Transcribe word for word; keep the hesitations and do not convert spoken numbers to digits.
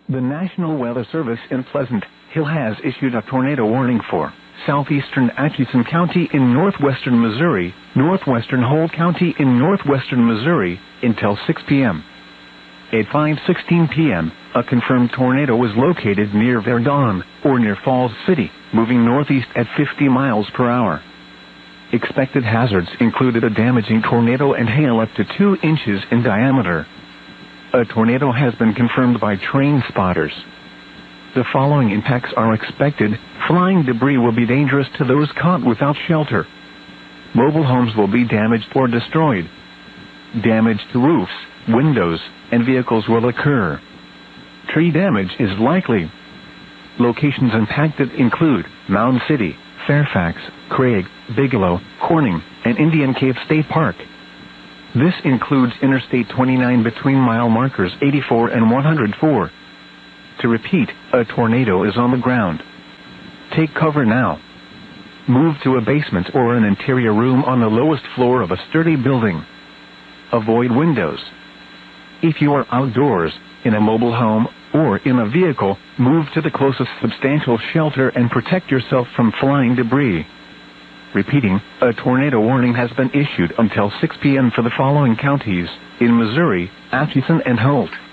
The National Weather Service in Pleasant Hill has issued a tornado warning for southeastern Atchison County in northwestern Missouri, northwestern Holt County in northwestern Missouri, until six p.m. At five sixteen p.m., a confirmed tornado was located near Verdun, or near Falls City, moving northeast at fifty miles per hour. Expected hazards included a damaging tornado and hail up to two inches in diameter. A tornado has been confirmed by train spotters. The following impacts are expected. Flying debris will be dangerous to those caught without shelter. Mobile homes will be damaged or destroyed. Damage to roofs, windows, and vehicles will occur. Tree damage is likely. Locations impacted include Mound City, Fairfax, Craig, Bigelow, Corning, and Indian Cave State Park. This includes Interstate twenty-nine between mile markers eighty-four and one hundred four. To repeat, a tornado is on the ground. Take cover now. Move to a basement or an interior room on the lowest floor of a sturdy building. Avoid windows. If you are outdoors, in a mobile home, or in a vehicle, move to the closest substantial shelter and protect yourself from flying debris. Repeating, a tornado warning has been issued until six p.m. for the following counties in Missouri, Atchison and Holt.